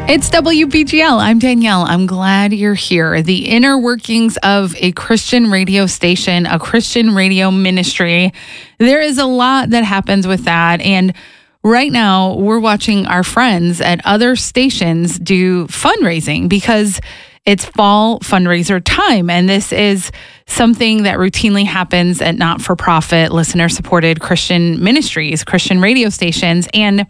It's WBGL. I'm Danielle. I'm glad you're here. The inner workings of a Christian radio station, a Christian radio ministry. There is a lot that happens with that. And right now, we're watching our friends at other stations do fundraising because it's fall fundraiser time. And this is something that routinely happens at not-for-profit, listener-supported Christian ministries, Christian radio stations. And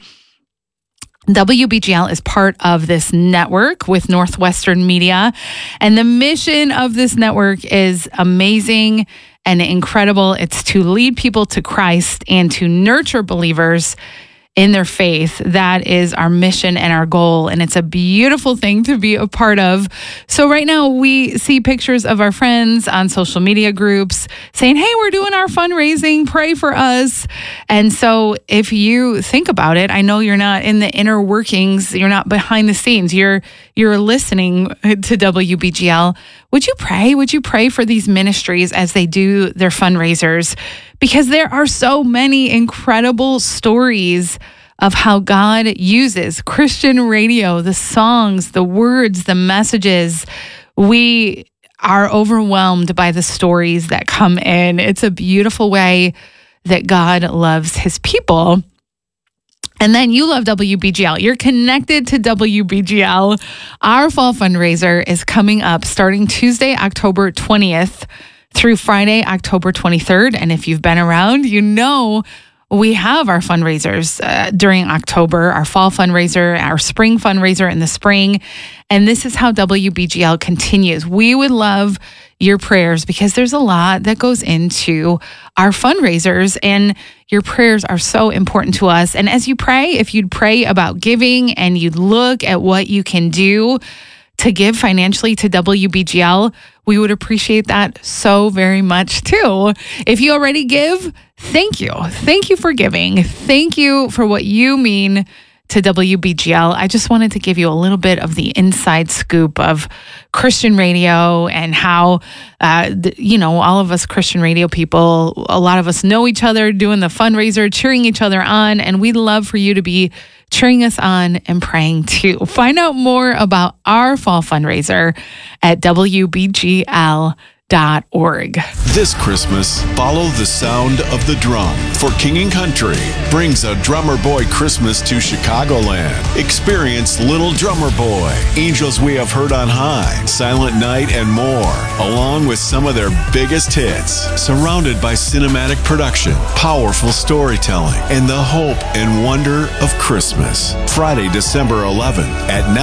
WBGL is part of this network with Northwestern Media. And the mission of this network is amazing and incredible. It's to lead people to Christ and to nurture believers in their faith. That is our mission and our goal. And it's a beautiful thing to be a part of. So right now we see pictures of our friends on social media groups saying, hey, we're doing our fundraising, pray for us. And so if you think about it, I know you're not in the inner workings, you're not behind the scenes, you're listening to WBGL. Would you pray? Would you pray for these ministries as they do their fundraisers? Because there are so many incredible stories of how God uses Christian radio, the songs, the words, the messages. We are overwhelmed by the stories that come in. It's a beautiful way that God loves his people. And then you love WBGL. You're connected to WBGL. Our fall fundraiser is coming up starting Tuesday, October 20th through Friday, October 23rd. And if you've been around, you know we have our fundraisers during October, our fall fundraiser, our spring fundraiser in the spring. And this is how WBGL continues. We would love your prayers because there's a lot that goes into our fundraisers and your prayers are so important to us. And as you pray, if you'd pray about giving and you'd look at what you can do to give financially to WBGL, we would appreciate that so very much too. If you already give, thank you. Thank you for giving. Thank you for what you mean to WBGL. I just wanted to give you a little bit of the inside scoop of Christian radio and how, all of us Christian radio people, a lot of us know each other doing the fundraiser, cheering each other on, and we'd love for you to be cheering us on and praying too. Find out more about our fall fundraiser at WBGL.org. This Christmas, follow the sound of the drum. For King & Country brings a Drummer Boy Christmas to Chicagoland. Experience Little Drummer Boy, Angels We Have Heard on High, Silent Night, and more, along with some of their biggest hits. Surrounded by cinematic production, powerful storytelling, and the hope and wonder of Christmas. Friday, December 11th at 9.